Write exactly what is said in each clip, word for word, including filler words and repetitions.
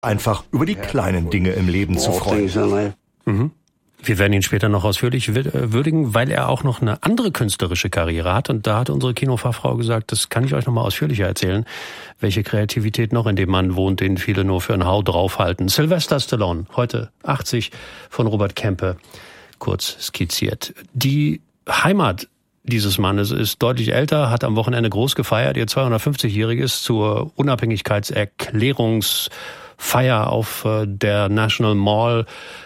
einfach über die kleinen Dinge im Leben zu freuen. Mhm. Wir werden ihn später noch ausführlich würdigen, weil er auch noch eine andere künstlerische Karriere hat. Und da hat unsere Kinofachfrau gesagt, das kann ich euch noch mal ausführlicher erzählen, welche Kreativität noch in dem Mann wohnt, den viele nur für einen Hau draufhalten. Sylvester Stallone, heute achtzig, von Robert Kempe, kurz skizziert. Die Heimat dieses Mannes ist deutlich älter, hat am Wochenende groß gefeiert, ihr zweihundertfünfzigjähriges zur Unabhängigkeitserklärungsfeier auf der National Mall.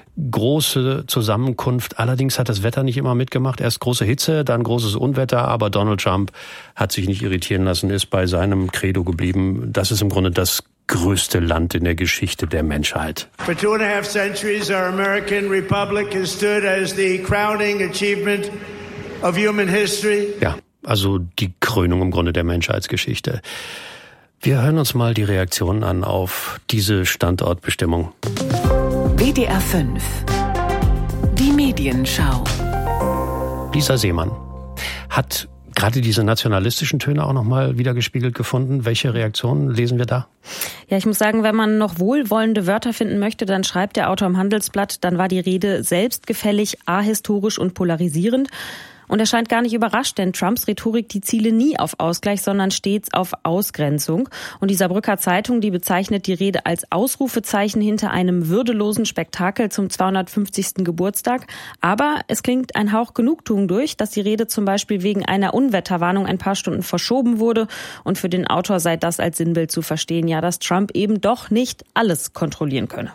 Große Zusammenkunft. Allerdings hat das Wetter nicht immer mitgemacht. Erst große Hitze, dann großes Unwetter. Aber Donald Trump hat sich nicht irritieren lassen, ist bei seinem Credo geblieben. Das ist im Grunde das größte Land in der Geschichte der Menschheit. For two and a half centuries, our American Republic has stood as the crowning achievement of human history. Ja, also die Krönung im Grunde der Menschheitsgeschichte. Wir hören uns mal die Reaktionen an auf diese Standortbestimmung. W D R fünf. Die Medienschau. Lisa Seemann hat gerade diese nationalistischen Töne auch nochmal wiedergespiegelt gefunden. Welche Reaktionen lesen wir da? Ja, ich muss sagen, wenn man noch wohlwollende Wörter finden möchte, dann schreibt der Autor im Handelsblatt, dann war die Rede selbstgefällig, ahistorisch und polarisierend. Und er scheint gar nicht überrascht, denn Trumps Rhetorik, die ziele nie auf Ausgleich, sondern stets auf Ausgrenzung. Und die Saarbrücker Zeitung, die bezeichnet die Rede als Ausrufezeichen hinter einem würdelosen Spektakel zum zweihundertfünfzigsten Geburtstag. Aber es klingt ein Hauch Genugtuung durch, dass die Rede zum Beispiel wegen einer Unwetterwarnung ein paar Stunden verschoben wurde. Und für den Autor sei das als Sinnbild zu verstehen, ja, dass Trump eben doch nicht alles kontrollieren könne.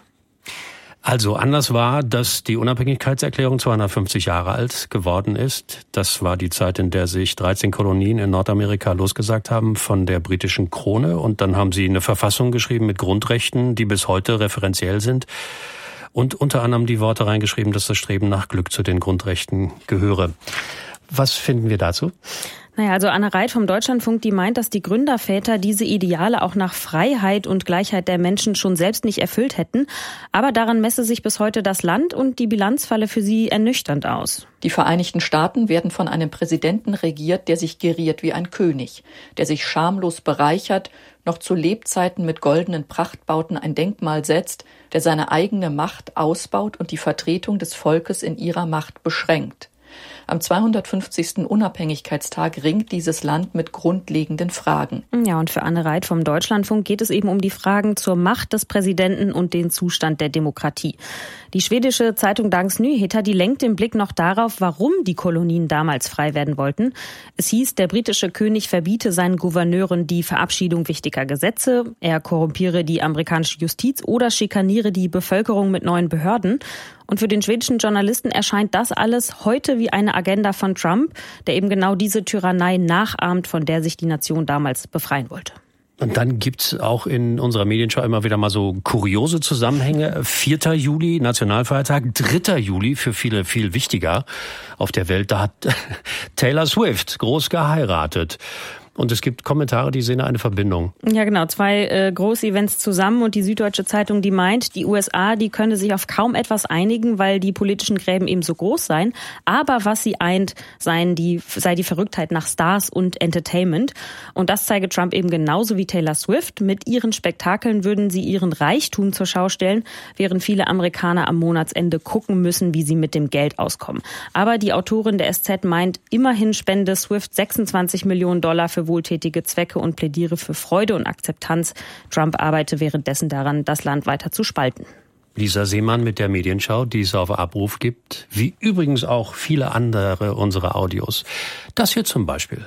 Also anders war, dass die Unabhängigkeitserklärung zweihundertfünfzig Jahre alt geworden ist. Das war die Zeit, in der sich dreizehn Kolonien in Nordamerika losgesagt haben von der britischen Krone. Und dann haben sie eine Verfassung geschrieben mit Grundrechten, die bis heute referenziell sind. Und unter anderem die Worte reingeschrieben, dass das Streben nach Glück zu den Grundrechten gehöre. Was finden wir dazu? Naja, also Anne Reit vom Deutschlandfunk, die meint, dass die Gründerväter diese Ideale auch nach Freiheit und Gleichheit der Menschen schon selbst nicht erfüllt hätten. Aber daran messe sich bis heute das Land und die Bilanz falle für sie ernüchternd aus. Die Vereinigten Staaten werden von einem Präsidenten regiert, der sich geriert wie ein König, der sich schamlos bereichert, noch zu Lebzeiten mit goldenen Prachtbauten ein Denkmal setzt, der seine eigene Macht ausbaut und die Vertretung des Volkes in ihrer Macht beschränkt. Am zweihundertfünfzigsten Unabhängigkeitstag ringt dieses Land mit grundlegenden Fragen. Ja, und für Anne Reit vom Deutschlandfunk geht es eben um die Fragen zur Macht des Präsidenten und den Zustand der Demokratie. Die schwedische Zeitung Dagens Nyheter, die lenkt den Blick noch darauf, warum die Kolonien damals frei werden wollten. Es hieß, der britische König verbiete seinen Gouverneuren die Verabschiedung wichtiger Gesetze, er korrumpiere die amerikanische Justiz oder schikaniere die Bevölkerung mit neuen Behörden. Und für den schwedischen Journalisten erscheint das alles heute wie eine Agenda von Trump, der eben genau diese Tyrannei nachahmt, von der sich die Nation damals befreien wollte. Und dann gibt's auch in unserer Medienschau immer wieder mal so kuriose Zusammenhänge. vierter Juli, Nationalfeiertag, dritter Juli, für viele viel wichtiger auf der Welt. Da hat Taylor Swift groß geheiratet. Und es gibt Kommentare, die sehen eine Verbindung. Ja, genau. Zwei äh, große Events zusammen. Und die Süddeutsche Zeitung, die meint, die U S A, die könne sich auf kaum etwas einigen, weil die politischen Gräben eben so groß seien. Aber was sie eint, seien die, sei die Verrücktheit nach Stars und Entertainment. Und das zeige Trump eben genauso wie Taylor Swift. Mit ihren Spektakeln würden sie ihren Reichtum zur Schau stellen, während viele Amerikaner am Monatsende gucken müssen, wie sie mit dem Geld auskommen. Aber die Autorin der S Z meint, immerhin spende Swift sechsundzwanzig Millionen Dollar für wohltätige Zwecke und plädiere für Freude und Akzeptanz. Trump arbeite währenddessen daran, das Land weiter zu spalten. Lisa Seemann mit der Medienschau, die es auf Abruf gibt, wie übrigens auch viele andere unserer Audios. Das hier zum Beispiel.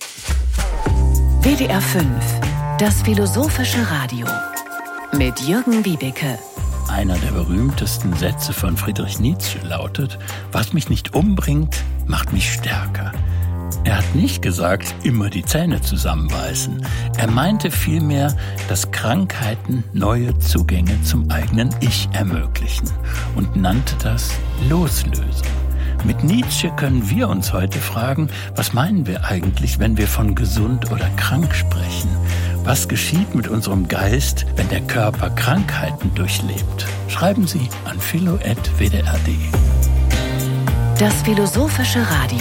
W D R fünf, das philosophische Radio mit Jürgen Wiebeke. Einer der berühmtesten Sätze von Friedrich Nietzsche lautet: Was mich nicht umbringt, macht mich stärker. Er hat nicht gesagt, immer die Zähne zusammenbeißen. Er meinte vielmehr, dass Krankheiten neue Zugänge zum eigenen Ich ermöglichen und nannte das Loslösung. Mit Nietzsche können wir uns heute fragen, was meinen wir eigentlich, wenn wir von gesund oder krank sprechen? Was geschieht mit unserem Geist, wenn der Körper Krankheiten durchlebt? Schreiben Sie an philo at w d r punkt d e. Das philosophische Radio.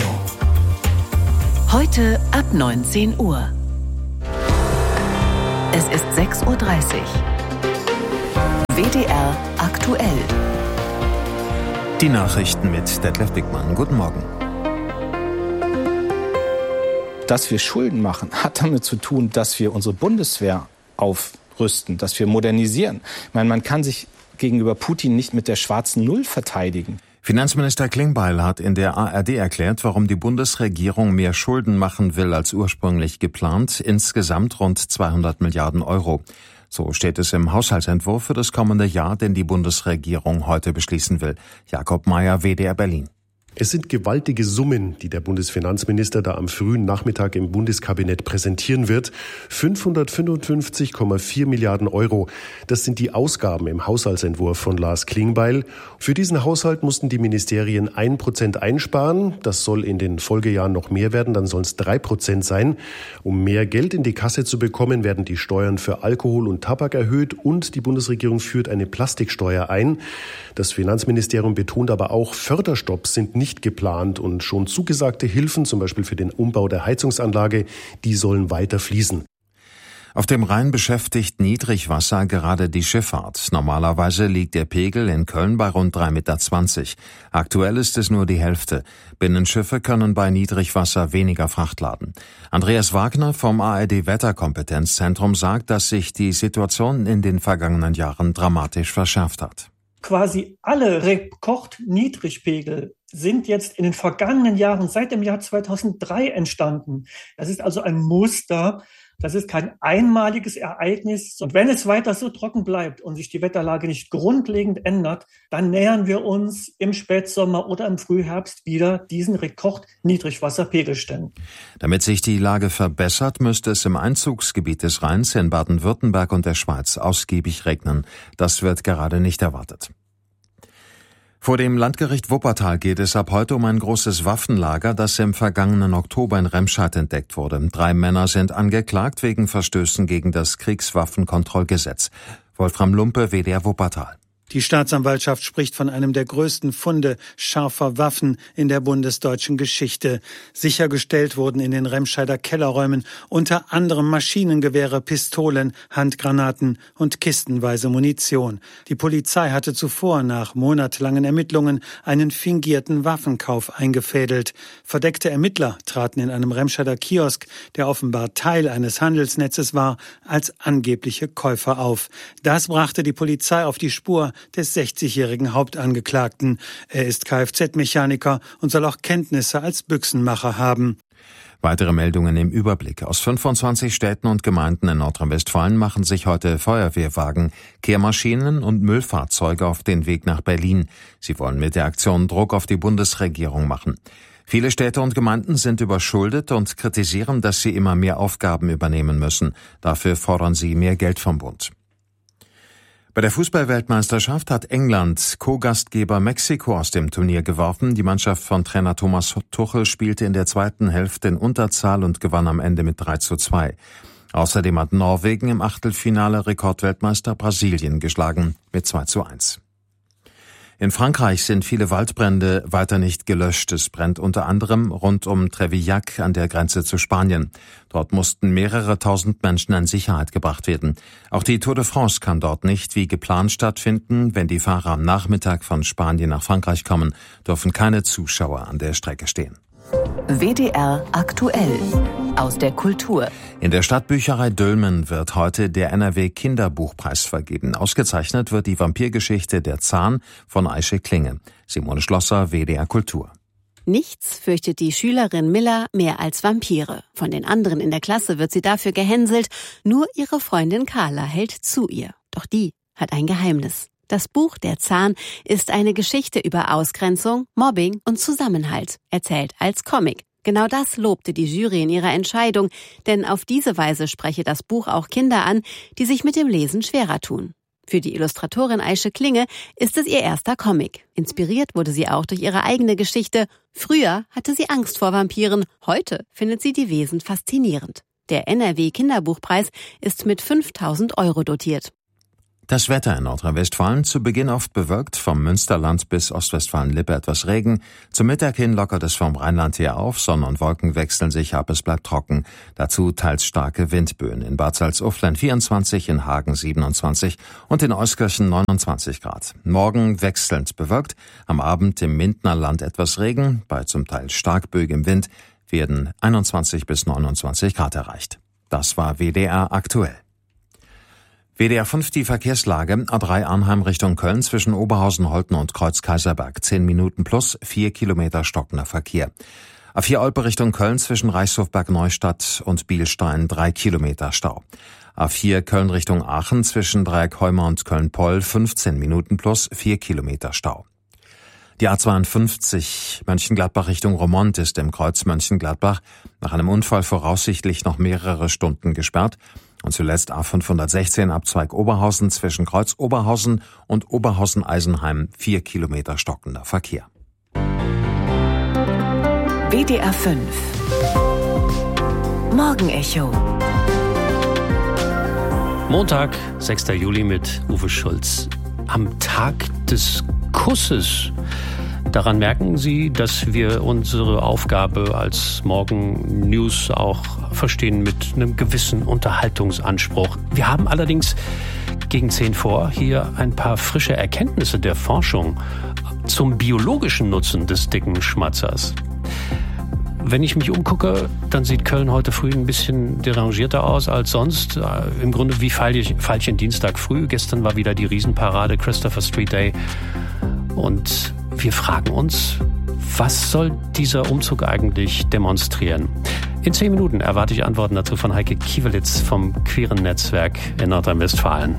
Heute ab neunzehn Uhr. Es ist sechs Uhr dreißig. W D R aktuell. Die Nachrichten mit Detlef Bickmann. Guten Morgen. Dass wir Schulden machen, hat damit zu tun, dass wir unsere Bundeswehr aufrüsten, dass wir modernisieren. Ich meine, man kann sich gegenüber Putin nicht mit der schwarzen Null verteidigen. Finanzminister Klingbeil hat in der A R D erklärt, warum die Bundesregierung mehr Schulden machen will als ursprünglich geplant, insgesamt rund zweihundert Milliarden Euro. So steht es im Haushaltsentwurf für das kommende Jahr, den die Bundesregierung heute beschließen will. Jakob Mayer, W D R Berlin. Es sind gewaltige Summen, die der Bundesfinanzminister da am frühen Nachmittag im Bundeskabinett präsentieren wird. fünfhundertfünfundfünfzig Komma vier Milliarden Euro. Das sind die Ausgaben im Haushaltsentwurf von Lars Klingbeil. Für diesen Haushalt mussten die Ministerien ein Prozent einsparen. Das soll in den Folgejahren noch mehr werden, dann sollen es drei Prozent sein. Um mehr Geld in die Kasse zu bekommen, werden die Steuern für Alkohol und Tabak erhöht und die Bundesregierung führt eine Plastiksteuer ein. Das Finanzministerium betont aber auch, Förderstopps sind nicht nicht geplant und schon zugesagte Hilfen, zum Beispiel für den Umbau der Heizungsanlage, die sollen weiter fließen. Auf dem Rhein beschäftigt Niedrigwasser gerade die Schifffahrt. Normalerweise liegt der Pegel in Köln bei rund drei Komma zwanzig Meter. Aktuell ist es nur die Hälfte. Binnenschiffe können bei Niedrigwasser weniger Fracht laden. Andreas Wagner vom A R D Wetterkompetenzzentrum sagt, dass sich die Situation in den vergangenen Jahren dramatisch verschärft hat. Quasi alle Rekordniedrigpegel sind jetzt in den vergangenen Jahren, seit dem Jahr zweitausenddrei entstanden. Das ist also ein Muster, das ist kein einmaliges Ereignis. Und wenn es weiter so trocken bleibt und sich die Wetterlage nicht grundlegend ändert, dann nähern wir uns im Spätsommer oder im Frühherbst wieder diesen Rekordniedrigwasserpegelständen. Damit sich die Lage verbessert, müsste es im Einzugsgebiet des Rheins in Baden-Württemberg und der Schweiz ausgiebig regnen. Das wird gerade nicht erwartet. Vor dem Landgericht Wuppertal geht es ab heute um ein großes Waffenlager, das im vergangenen Oktober in Remscheid entdeckt wurde. Drei Männer sind angeklagt wegen Verstößen gegen das Kriegswaffenkontrollgesetz. Wolfram Lumpe, W D R Wuppertal. Die Staatsanwaltschaft spricht von einem der größten Funde scharfer Waffen in der bundesdeutschen Geschichte. Sichergestellt wurden in den Remscheider Kellerräumen unter anderem Maschinengewehre, Pistolen, Handgranaten und kistenweise Munition. Die Polizei hatte zuvor nach monatelangen Ermittlungen einen fingierten Waffenkauf eingefädelt. Verdeckte Ermittler traten in einem Remscheider Kiosk, der offenbar Teil eines Handelsnetzes war, als angebliche Käufer auf. Das brachte die Polizei auf die Spur des sechzigjährigen Hauptangeklagten. Er ist Kfz-Mechaniker und soll auch Kenntnisse als Büchsenmacher haben. Weitere Meldungen im Überblick. Aus fünfundzwanzig Städten und Gemeinden in Nordrhein-Westfalen machen sich heute Feuerwehrwagen, Kehrmaschinen und Müllfahrzeuge auf den Weg nach Berlin. Sie wollen mit der Aktion Druck auf die Bundesregierung machen. Viele Städte und Gemeinden sind überschuldet und kritisieren, dass sie immer mehr Aufgaben übernehmen müssen. Dafür fordern sie mehr Geld vom Bund. Bei der Fußball-Weltmeisterschaft hat England Co-Gastgeber Mexiko aus dem Turnier geworfen. Die Mannschaft von Trainer Thomas Tuchel spielte in der zweiten Hälfte in Unterzahl und gewann am Ende mit drei zu zwei. Außerdem hat Norwegen im Achtelfinale Rekordweltmeister Brasilien geschlagen mit zwei zu eins. In Frankreich sind viele Waldbrände weiter nicht gelöscht. Es brennt unter anderem rund um Trevillac an der Grenze zu Spanien. Dort mussten mehrere tausend Menschen in Sicherheit gebracht werden. Auch die Tour de France kann dort nicht wie geplant stattfinden. Wenn die Fahrer am Nachmittag von Spanien nach Frankreich kommen, dürfen keine Zuschauer an der Strecke stehen. W D R aktuell aus der Kultur. In der Stadtbücherei Dülmen wird heute der N R W Kinderbuchpreis vergeben. Ausgezeichnet wird die Vampirgeschichte Der Zahn von Aische Klinge. Simone Schlosser, W D R Kultur. Nichts fürchtet die Schülerin Milla mehr als Vampire. Von den anderen in der Klasse wird sie dafür gehänselt. Nur ihre Freundin Carla hält zu ihr. Doch die hat ein Geheimnis. Das Buch Der Zahn ist eine Geschichte über Ausgrenzung, Mobbing und Zusammenhalt, erzählt als Comic. Genau das lobte die Jury in ihrer Entscheidung, denn auf diese Weise spreche das Buch auch Kinder an, die sich mit dem Lesen schwerer tun. Für die Illustratorin Aische Klinge ist es ihr erster Comic. Inspiriert wurde sie auch durch ihre eigene Geschichte. Früher hatte sie Angst vor Vampiren, heute findet sie die Wesen faszinierend. Der N R W Kinderbuchpreis ist mit fünftausend Euro dotiert. Das Wetter in Nordrhein-Westfalen zu Beginn oft bewölkt, vom Münsterland bis Ostwestfalen-Lippe etwas Regen. Zum Mittag hin lockert es vom Rheinland her auf, Sonne und Wolken wechseln sich ab, es bleibt trocken. Dazu teils starke Windböen. In Bad Salzuflen vierundzwanzig, in Hagen siebenundzwanzig und in Euskirchen neunundzwanzig Grad. Morgen wechselnd bewölkt, am Abend im Mintnerland etwas Regen, bei zum Teil starkböigem Wind werden einundzwanzig bis neunundzwanzig Grad erreicht. Das war W D R aktuell. W D R fünf die Verkehrslage. A drei Arnheim Richtung Köln zwischen Oberhausen, Holten und Kreuz-Kaiserberg. zehn Minuten plus, vier Kilometer stockender Verkehr. A vier Olpe Richtung Köln zwischen Reichshofberg-Neustadt und Bielstein. drei Kilometer Stau. A vier Köln Richtung Aachen zwischen Dreieck-Heumer und Köln-Poll. fünfzehn Minuten plus, vier Kilometer Stau. Die A zweiundfünfzig Mönchengladbach Richtung Romont ist im Kreuz Mönchengladbach nach einem Unfall voraussichtlich noch mehrere Stunden gesperrt. Und zuletzt A fünfhundertsechzehn Abzweig Oberhausen zwischen Kreuz Oberhausen und Oberhausen-Eisenheim, vier Kilometer stockender Verkehr. W D R fünf Morgenecho. Montag, sechster Juli mit Uwe Schulz. Am Tag des Kusses. Daran merken Sie, dass wir unsere Aufgabe als Morgen News auch verstehen mit einem gewissen Unterhaltungsanspruch. Wir haben allerdings gegen zehn vor hier ein paar frische Erkenntnisse der Forschung zum biologischen Nutzen des dicken Schmatzers. Wenn ich mich umgucke, dann sieht Köln heute früh ein bisschen derangierter aus als sonst. Im Grunde wie Veilchen Dienstag früh. Gestern war wieder die Riesenparade Christopher Street Day. Und wir fragen uns, was soll dieser Umzug eigentlich demonstrieren? In zehn Minuten erwarte ich Antworten dazu von Heike Kiewelitz vom Queeren Netzwerk in Nordrhein-Westfalen.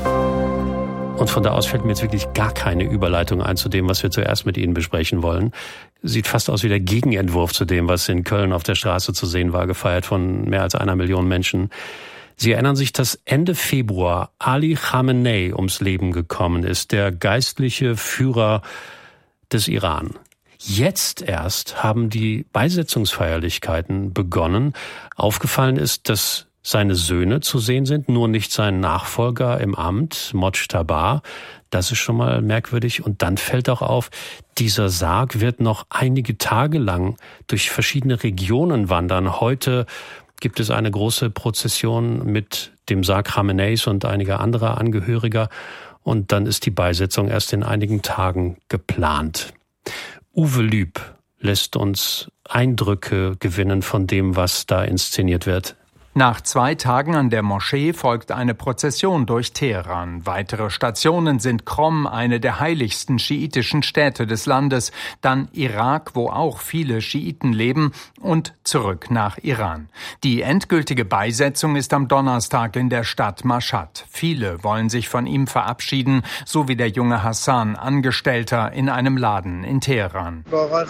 Und von da aus fällt mir jetzt wirklich gar keine Überleitung ein zu dem, was wir zuerst mit Ihnen besprechen wollen. Sieht fast aus wie der Gegenentwurf zu dem, was in Köln auf der Straße zu sehen war, gefeiert von mehr als einer Million Menschen. Sie erinnern sich, dass Ende Februar Ali Khamenei ums Leben gekommen ist, der geistliche Führer des Iran. Jetzt erst haben die Beisetzungsfeierlichkeiten begonnen. Aufgefallen ist, dass seine Söhne zu sehen sind, nur nicht sein Nachfolger im Amt, Mojtaba. Das ist schon mal merkwürdig. Und dann fällt auch auf, dieser Sarg wird noch einige Tage lang durch verschiedene Regionen wandern. Heute gibt es eine große Prozession mit dem Sarg Khameneis und einiger anderer Angehöriger. Und dann ist die Beisetzung erst in einigen Tagen geplant. Uwe Lüb lässt uns Eindrücke gewinnen von dem, was da inszeniert wird. Nach zwei Tagen an der Moschee folgt eine Prozession durch Teheran. Weitere Stationen sind Qom, eine der heiligsten schiitischen Städte des Landes, dann Irak, wo auch viele Schiiten leben, und zurück nach Iran. Die endgültige Beisetzung ist am Donnerstag in der Stadt Mashhad. Viele wollen sich von ihm verabschieden, so wie der junge Hassan, Angestellter in einem Laden in Teheran.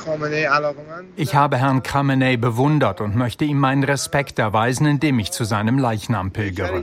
Ich habe Herrn Khamenei bewundert und möchte ihm meinen Respekt erweisen, indem ich zu seinem Leichnam pilgere.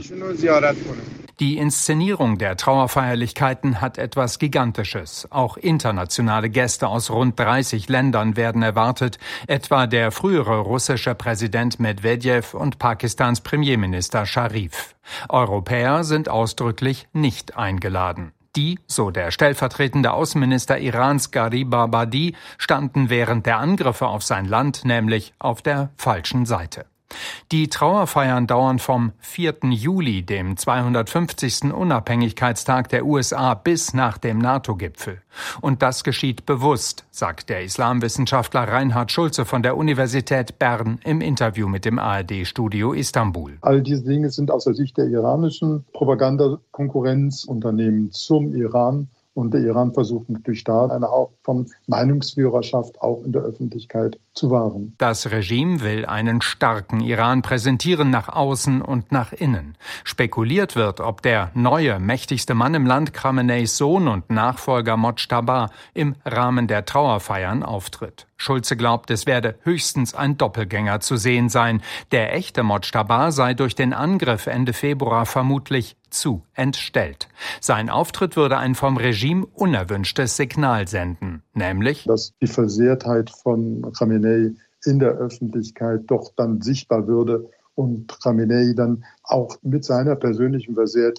Die Inszenierung der Trauerfeierlichkeiten hat etwas Gigantisches. Auch internationale Gäste aus rund dreißig Ländern werden erwartet, etwa der frühere russische Präsident Medwedew und Pakistans Premierminister Scharif. Europäer sind ausdrücklich nicht eingeladen. Die, so der stellvertretende Außenminister Irans Gharib Abadi, standen während der Angriffe auf sein Land nämlich auf der falschen Seite. Die Trauerfeiern dauern vom vierten Juli, dem zweihundertfünfzigsten Unabhängigkeitstag der U S A, bis nach dem NATO-Gipfel. Und das geschieht bewusst, sagt der Islamwissenschaftler Reinhard Schulze von der Universität Bern im Interview mit dem A R D-Studio Istanbul. All diese Dinge sind aus der Sicht der iranischen Propagandakonkurrenzunternehmen zum Iran. Und der Iran versucht natürlich da eine Art von Meinungsführerschaft auch in der Öffentlichkeit zu wahren. Das Regime will einen starken Iran präsentieren nach außen und nach innen. Spekuliert wird, ob der neue, mächtigste Mann im Land, Khameneis Sohn und Nachfolger Mojtaba, im Rahmen der Trauerfeiern auftritt. Schulze glaubt, es werde höchstens ein Doppelgänger zu sehen sein. Der echte Mojtaba sei durch den Angriff Ende Februar vermutlich zu entstellt. Sein Auftritt würde ein vom Regime unerwünschtes Signal senden, nämlich, dass die Versehrtheit von Khamenei in der Öffentlichkeit doch dann sichtbar würde und Khamenei dann auch mit seiner persönlichen Versehrtheit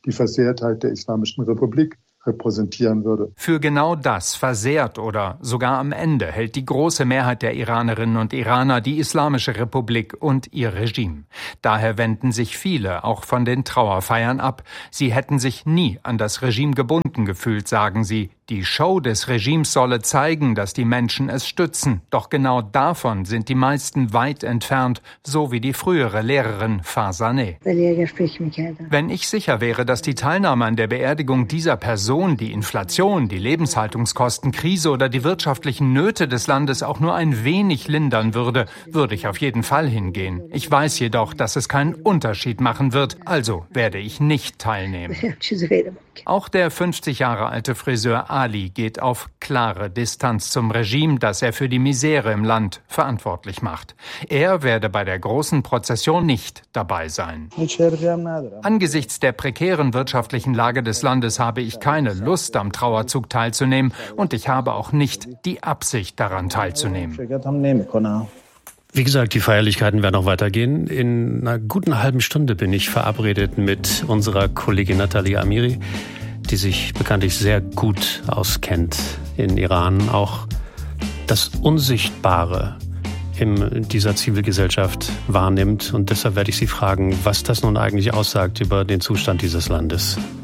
die Versehrtheit der Islamischen Republik repräsentieren würde. Für genau das, versehrt oder sogar am Ende, hält die große Mehrheit der Iranerinnen und Iraner die Islamische Republik und ihr Regime. Daher wenden sich viele auch von den Trauerfeiern ab. Sie hätten sich nie an das Regime gebunden gefühlt, sagen sie. Die Show des Regimes solle zeigen, dass die Menschen es stützen. Doch genau davon sind die meisten weit entfernt, so wie die frühere Lehrerin Farzaneh. Wenn ich sicher wäre, dass die Teilnahme an der Beerdigung dieser Person die Inflation, die Lebenshaltungskostenkrise oder die wirtschaftlichen Nöte des Landes auch nur ein wenig lindern würde, würde ich auf jeden Fall hingehen. Ich weiß jedoch, dass es keinen Unterschied machen wird, also werde ich nicht teilnehmen. Auch der fünfzig Jahre alte Friseur Ali geht auf klare Distanz zum Regime, das er für die Misere im Land verantwortlich macht. Er werde bei der großen Prozession nicht dabei sein. Angesichts der prekären wirtschaftlichen Lage des Landes habe ich keine Lust, am Trauerzug teilzunehmen, und ich habe auch nicht die Absicht, daran teilzunehmen. Wie gesagt, die Feierlichkeiten werden noch weitergehen. In einer guten halben Stunde bin ich verabredet mit unserer Kollegin Nathalie Amiri, die sich bekanntlich sehr gut auskennt in Iran, auch das Unsichtbare in dieser Zivilgesellschaft wahrnimmt. Und deshalb werde ich sie fragen, was das nun eigentlich aussagt über den Zustand dieses Landes.